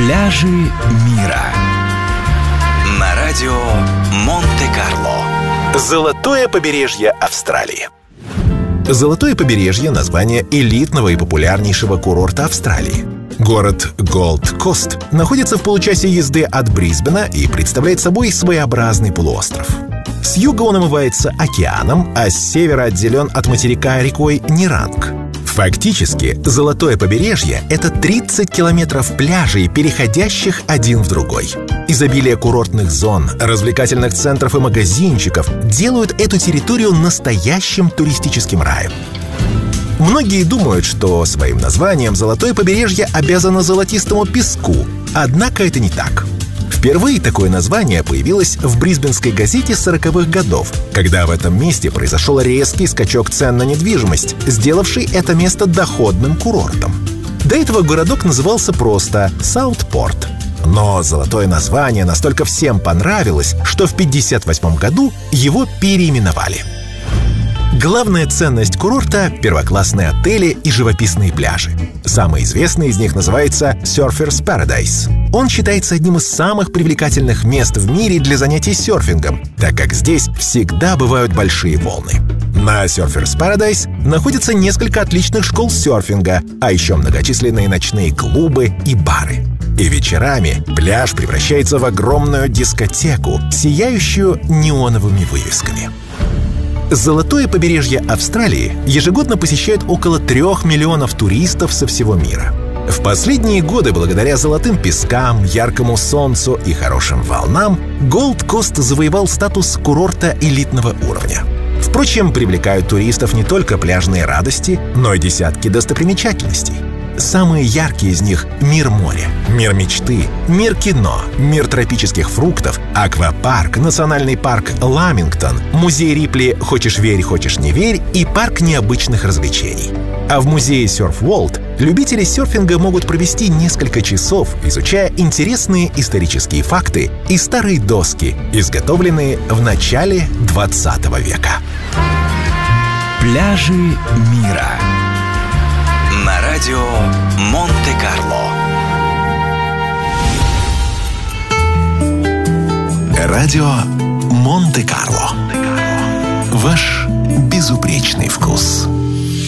Пляжи мира на радио Монте-Карло. Золотое побережье Австралии. Золотое побережье – название элитного и популярнейшего курорта Австралии. Город Голд-Кост находится в получасе езды от Брисбена и представляет собой своеобразный полуостров. С юга он омывается океаном, а с севера отделен от материка рекой Неранг. Фактически, Золотое побережье — это 30 километров пляжей, переходящих один в другой. Изобилие курортных зон, развлекательных центров и магазинчиков делают эту территорию настоящим туристическим раем. Многие думают, что своим названием Золотое побережье обязано золотистому песку, однако это не так. Впервые такое название появилось в брисбенской газете 40-х годов, когда в этом месте произошел резкий скачок цен на недвижимость, сделавший это место доходным курортом. До этого городок назывался просто Саутпорт. Но золотое название настолько всем понравилось, что в 1958 году его переименовали. Главная ценность курорта — первоклассные отели и живописные пляжи. Самый известный из них называется Surfers Paradise. Он считается одним из самых привлекательных мест в мире для занятий серфингом, так как здесь всегда бывают большие волны. На Surfers Paradise находится несколько отличных школ серфинга, а еще многочисленные ночные клубы и бары. И вечерами пляж превращается в огромную дискотеку, сияющую неоновыми вывесками. Золотое побережье Австралии ежегодно посещают около 3 миллионов туристов со всего мира. В последние годы, благодаря золотым пескам, яркому солнцу и хорошим волнам, Голд-Кост завоевал статус курорта элитного уровня. Впрочем, привлекают туристов не только пляжные радости, но и десятки достопримечательностей. Самые яркие из них — мир моря, мир мечты, мир кино, мир тропических фруктов, аквапарк, национальный парк Ламингтон, музей Рипли «Хочешь верь, хочешь не верь» и парк необычных развлечений. А в музее Surf World любители серфинга могут провести несколько часов, изучая интересные исторические факты и старые доски, изготовленные в начале 20 века. Пляжи мира на радио Монте-Карло. Радио Монте-Карло. Ваш безупречный вкус.